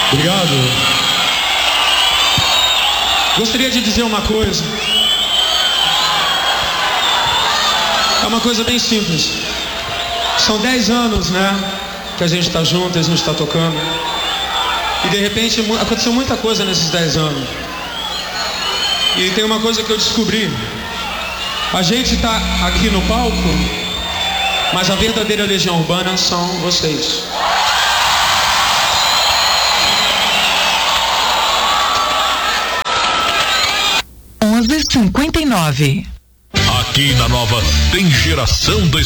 Obrigado. Gostaria de dizer uma coisa. É uma coisa bem simples. São 10 anos, né, que a gente está junto, a gente está tocando. E de repente aconteceu muita coisa nesses 10 anos. E tem uma coisa que eu descobri. A gente está aqui no palco, mas a verdadeira Legião Urbana são vocês. (11:59) Aqui na Nova tem Geração do